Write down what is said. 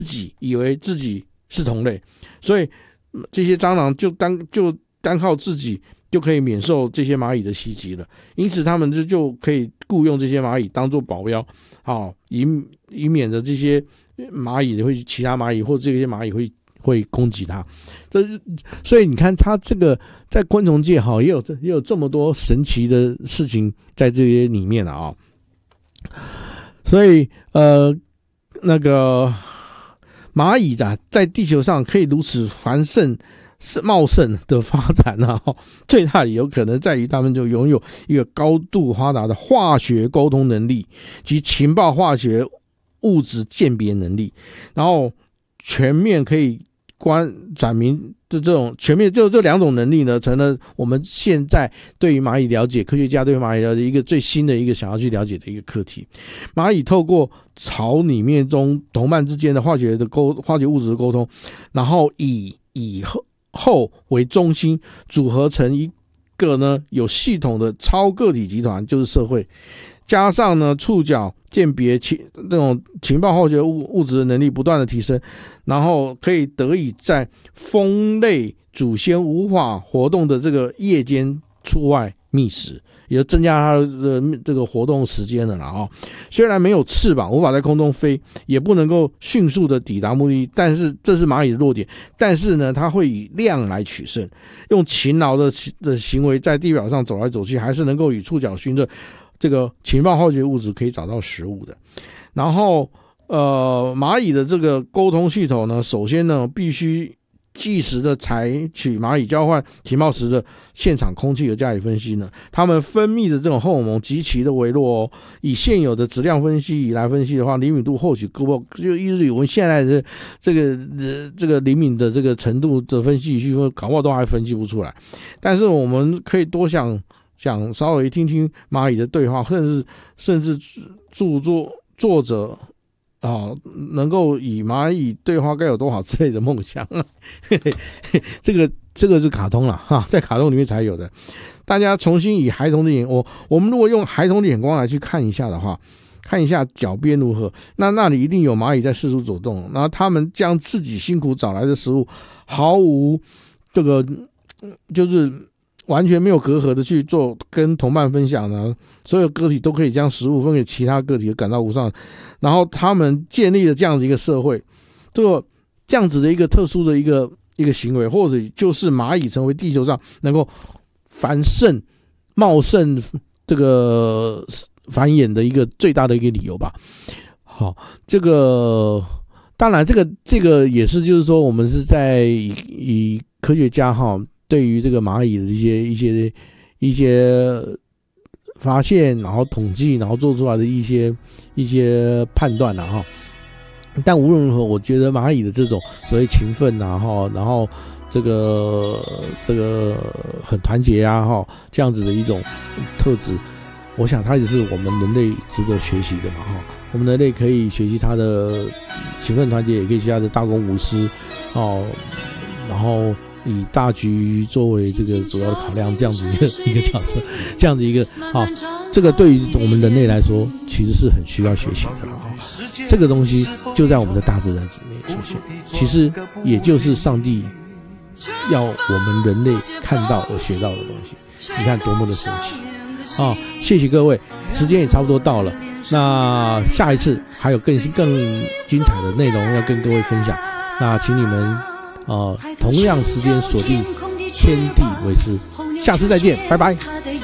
己以为自己是同类，所以这些蟑螂就单靠自己就可以免受这些蚂蚁的袭击了，因此他们就可以雇佣这些蚂蚁当做保镖，以免着这些蚂蚁会其他蚂蚁或这些蚂蚁会攻击它。所以你看，它这个在昆虫界也有这么多神奇的事情在这些里面啊。所以那个蚂蚁在地球上可以如此茂盛的发展最大理由可能在于他们就拥有一个高度发达的化学沟通能力及情报化学物质鉴别能力，然后全面可以展明这种全面就这两种能力呢，成了我们现在对于蚂蚁了解，科学家对于蚂蚁了解一个最新的一个想要去了解的一个课题。蚂蚁透过巢里面中同伴之间的化学物质的沟通，然后以后为中心组合成一个呢有系统的超个体集团，就是社会，加上呢触角鉴别那种情报化学物质的能力不断的提升，然后可以得以在蜂类祖先无法活动的这个夜间出外觅食，也就增加它的这个活动时间了啦。虽然没有翅膀，无法在空中飞，也不能够迅速的抵达目的地，但是这是蚂蚁的弱点。但是呢，它会以量来取胜，用勤劳的行为在地表上走来走去，还是能够以触角熏着这个情报化学物质可以找到食物的。然后蚂蚁的这个沟通系统呢，首先呢必须即时的采取蚂蚁交换情报时的现场空气而加以分析呢，它们分泌的这种荷尔蒙极其的微弱以现有的质量分析仪来分析的话，灵敏度或许就以我们现在的这个灵敏的这个程度的分析仪搞不好都还分析不出来。但是我们可以多想稍微听听蚂蚁的对话，甚至作者能够以蚂蚁对话该有多好之类的梦想这个是卡通啦在卡通里面才有的。大家重新以孩童的眼光，我们如果用孩童的眼光来去看一下的话，看一下脚边如何，那里一定有蚂蚁在四处走动，然后他们将自己辛苦找来的食物毫无这个就是完全没有隔阂的去做跟同伴分享呢，所有个体都可以将食物分给其他个体，感到无上。然后他们建立了这样的一个社会，这样子的一个特殊的一个行为，或者就是蚂蚁成为地球上能够茂盛这个繁衍的一个最大的一个理由吧。好，这个当然这个也是就是说我们是在以科学家对于这个蚂蚁的一些发现，然后统计，然后做出来的一些判断但无论如何，我觉得蚂蚁的这种所谓勤奋然后这个很团结这样子的一种特质，我想它也是我们人类值得学习的嘛我们人类可以学习它的勤奋团结，也可以学习它的大公无私然后以大局作为这个主要的考量，这样子一个角色，这样子一个这个对于我们人类来说其实是很需要学习的了这个东西就在我们的大自然里面出现，其实也就是上帝要我们人类看到而学到的东西，你看多么的神奇谢谢各位，时间也差不多到了，那下一次还有更精彩的内容要跟各位分享，那请你们同样时间锁定天地为师，下次再见，拜拜。